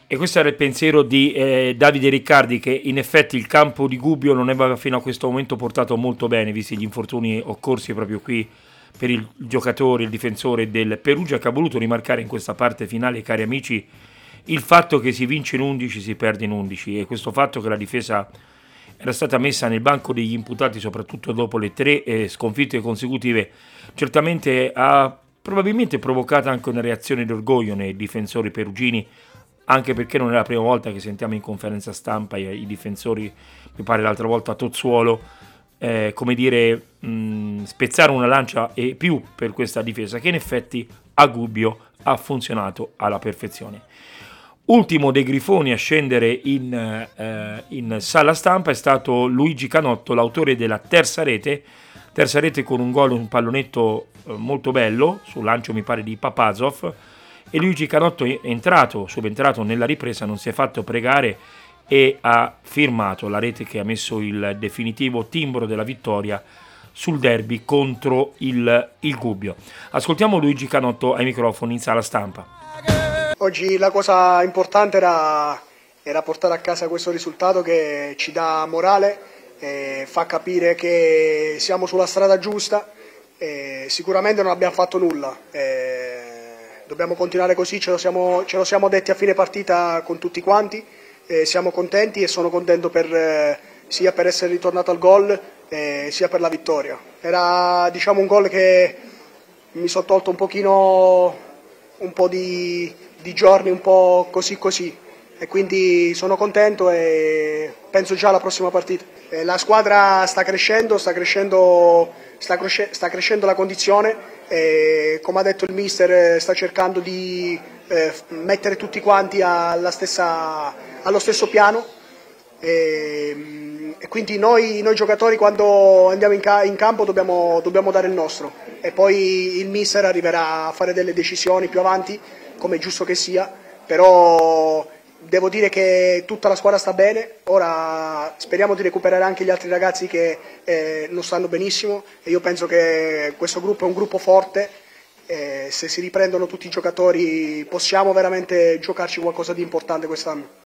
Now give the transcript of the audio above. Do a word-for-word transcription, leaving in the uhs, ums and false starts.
E questo era il pensiero di eh, Davide Riccardi, che in effetti il campo di Gubbio non aveva fino a questo momento portato molto bene, visti gli infortuni occorsi proprio qui per il giocatore, il difensore del Perugia, che ha voluto rimarcare in questa parte finale, cari amici, il fatto che si vince in undici, si perde in undici, e questo fatto che la difesa era stata messa nel banco degli imputati, soprattutto dopo le tre eh, sconfitte consecutive, certamente ha probabilmente provocato anche una reazione d'orgoglio nei difensori perugini, anche perché non è la prima volta che sentiamo in conferenza stampa i, i difensori, mi pare l'altra volta a Tozzuolo, eh, come dire, mh, spezzare una lancia e più per questa difesa, che in effetti a Gubbio ha funzionato alla perfezione. Ultimo dei grifoni a scendere in, eh, in sala stampa è stato Luigi Canotto, l'autore della terza rete, terza rete con un gol, un pallonetto eh, molto bello, sul lancio mi pare di Papazov, e Luigi Canotto è entrato, subentrato nella ripresa, non si è fatto pregare e ha firmato la rete che ha messo il definitivo timbro della vittoria sul derby contro il, il Gubbio. Ascoltiamo Luigi Canotto ai microfoni in sala stampa. Oggi la cosa importante era, era portare a casa questo risultato che ci dà morale, eh, fa capire che siamo sulla strada giusta, eh, sicuramente non abbiamo fatto nulla. Eh, Dobbiamo continuare così, ce lo siamo, ce lo siamo detti a fine partita con tutti quanti, eh, siamo contenti e sono contento per, eh, sia per essere ritornato al gol eh, sia per la vittoria. Era diciamo un gol che mi sono tolto un pochino, un po' di, di giorni, un po' così così, e quindi sono contento e penso già alla prossima partita. Eh, la squadra sta crescendo, sta crescendo, sta, cresce, sta crescendo la condizione. E, come ha detto il mister, sta cercando di eh, mettere tutti quanti alla stessa, allo stesso piano e, e quindi noi, noi giocatori quando andiamo in, ca- in campo dobbiamo, dobbiamo dare il nostro, e poi il mister arriverà a fare delle decisioni più avanti, come è giusto che sia, però devo dire che tutta la squadra sta bene. Ora speriamo di recuperare anche gli altri ragazzi che eh, non stanno benissimo, e io penso che questo gruppo è un gruppo forte, e se si riprendono tutti i giocatori possiamo veramente giocarci qualcosa di importante quest'anno.